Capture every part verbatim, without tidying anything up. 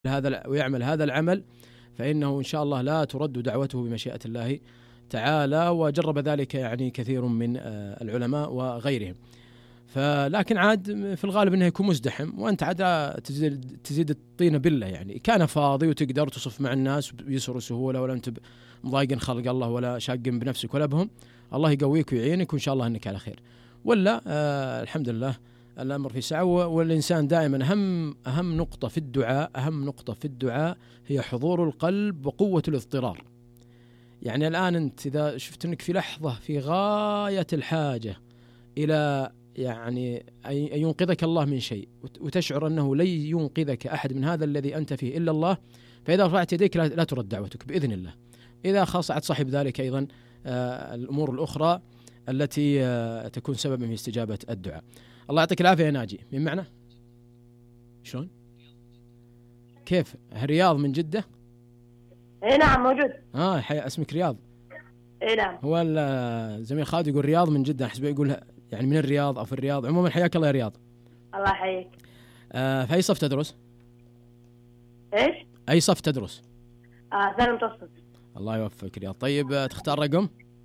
هذا ويعمل هذا العمل فإنه إن شاء الله لا ترد دعوته بمشيئة الله تعالى. وجرب ذلك يعني كثير من العلماء وغيرهم. فلكن عاد في الغالب انه يكون مزدحم، وانت عاد تزيد, تزيد الطينه بالله، يعني كان فاضي وتقدر تصف مع الناس بيسر وسهوله، ولا انت مضايق خلق الله ولا شاق بنفسك ولا بهم، الله يقويك ويعينك وان شاء الله انك على خير. ولا آه الحمد لله الامر في سعه. والانسان دائما اهم اهم نقطه في الدعاء اهم نقطه في الدعاء هي حضور القلب وقوه الاضطرار. يعني الان انت اذا شفت انك في لحظه في غايه الحاجه الى يعني أن ينقذك الله من شيء، وتشعر أنه لن ينقذك أحد من هذا الذي أنت فيه إلا الله، فإذا رفعت يديك لا ترد دعوتك بإذن الله. إذا خاصة صاحب ذلك أيضا آه الأمور الأخرى التي آه تكون سببا في استجابة الدعاء. الله يعطيك العافية يا ناجي. من معنا؟ شلون؟ كيف؟ الرياض من جدة؟ إيه نعم موجود. آه حي... اسمك رياض؟ إيه نعم. هو الزميل خالد يقول رياض من جدة، حسب يقول يعني من الرياض أو في الرياض. عموما حياك الله يا رياض. الله يحييك. آه في أي صف تدرس؟ إيش؟ أي صف تدرس؟ آه ثاني متوسط. الله يوفقك رياض. طيب آه تختار رقم؟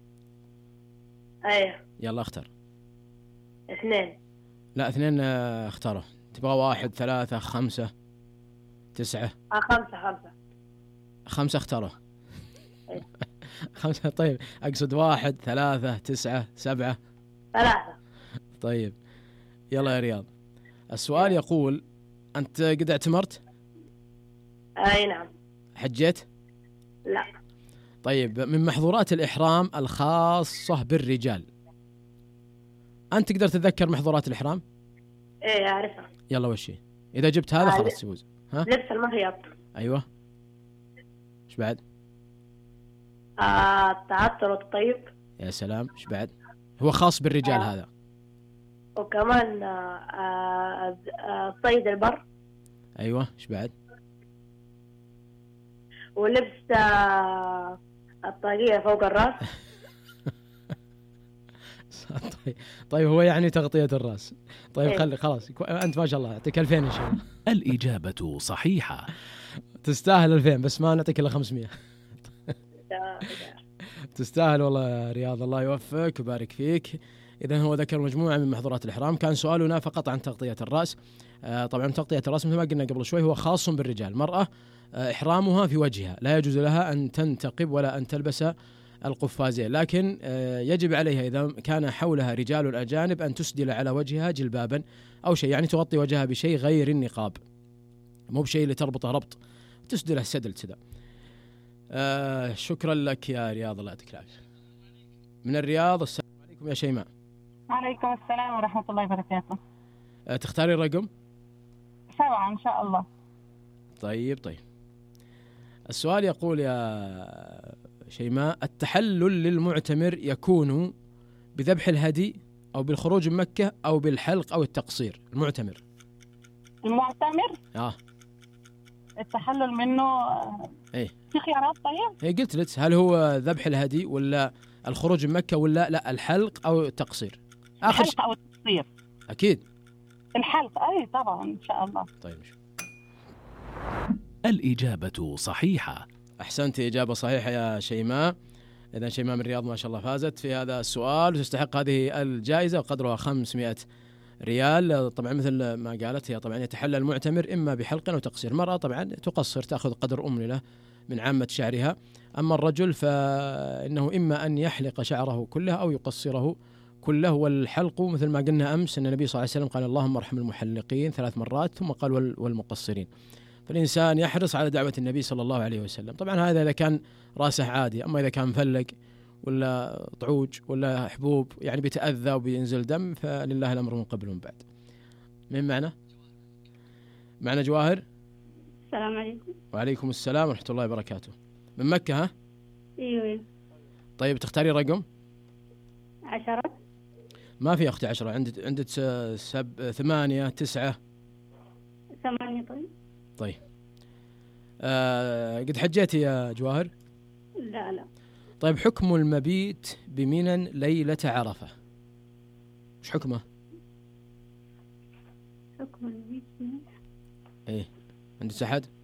أيه. يلا اختار. اثنين. لا اثنين آه اختاره. تبغى واحد ثلاثة خمسة تسعة؟ آه خمسة خمسة. خمسة اختاره. إيه. خمسة. طيب أقصد واحد ثلاثة تسعة سبعة. ثلاثة. طيب يلا يا رياض. السؤال يقول أنت قد اعتمرت؟ أي نعم. حجيت؟ لا. طيب من محظورات الإحرام الخاصة بالرجال، أنت تقدر تتذكر محظورات الإحرام؟ إيه أعرفها. يلا وش هي؟ إذا جبت هذا آه خلاص تفوز. ها؟ لبس المخيط. أيوة. إيش بعد؟ آه التعطر والطيب. يا سلام. إيش بعد؟ هو خاص بالرجال آه. هذا. وكمان آه آه صيد البر. أيوة. إيش بعد؟ ولبس آه الطاقية فوق الرأس. طيب. طيب هو يعني تغطية الرأس. طيب إيه؟ خلي خلاص أنت ما شاء الله يعطيك ألفين إن شاء الله. الإجابة صحيحة. تستاهل ألفين بس ما نعطيك إلا خمسمية. تستاهل والله يا رياض. الله يوفقك ويبارك فيك. إذا هو ذكر مجموعة من محظورات الإحرام. كان سؤالنا فقط عن تغطية الرأس. آه طبعا تغطية الرأس مثل ما قلنا قبل شوي هو خاص بالرجال. المرأة آه إحرامها في وجهها، لا يجوز لها أن تنتقب ولا أن تلبس القفازين، لكن آه يجب عليها إذا كان حولها رجال أجانب أن تسدل على وجهها جلبابا أو شيء، يعني تغطي وجهها بشيء غير النقاب، مو بشيء اللي تربطه ربط، تسدله سدل كذا. آه شكرا لك يا رياض. الله يعطيك العافية. من الرياض السلام عليكم يا شيماء. وعليكم السلام ورحمة الله وبركاته. آه تختاري الرقم؟ سبعة إن شاء الله. طيب طيب. السؤال يقول يا شيماء التحلل للمعتمر يكون بذبح الهدي أو بالخروج من مكة أو بالحلق أو التقصير. المعتمر المعتمر آه التحلل منه إيه؟ في خيارات؟ طيب إيه قلت لك هل هو ذبح الهدي ولا الخروج من مكة ولا لا الحلق أو التقصير؟ آخر الحلق أو التقصير. أكيد الحلق. أي طبعا إن شاء الله. طيب الإجابة صحيحة. أحسنت، إجابة صحيحة يا شيماء. إذا شيماء من الرياض ما شاء الله فازت في هذا السؤال وتستحق هذه الجائزة وقدرها خمسمائة ريال. طبعا مثل ما قالت هي طبعا يتحلل المعتمر إما بحلق أو تقصير. المرأة طبعا تقصر تأخذ قدر أملة من عامة شعرها، أما الرجل فإنه إما أن يحلق شعره كله أو يقصره كله. والحلق مثل ما قلنا أمس أن النبي صلى الله عليه وسلم قال اللهم ارحم المحلقين ثلاث مرات ثم قال والمقصرين. فالإنسان يحرص على دعوة النبي صلى الله عليه وسلم. طبعا هذا إذا كان راسه عادي، أما إذا كان مفلق ولا طعوج ولا حبوب يعني بيتأذى وبينزل دم فلله الأمر من قبل ومن بعد. من معنا؟ معنا جواهر. السلام عليكم. وعليكم السلام ورحمة الله وبركاته. من مكة ها؟ ايوه. طيب تختاري رقم؟ عشرة. ما في أختي عشرة. عندك عندك سب ثمانية تسعة. ثمانية. طيب. طيب آه قد حجيتي يا جواهر؟ لا لا. طيب حكم المبيت بمنى ليلة عرفة وش حكمه؟ حكم المبيت بمنى ايه عندك أحد؟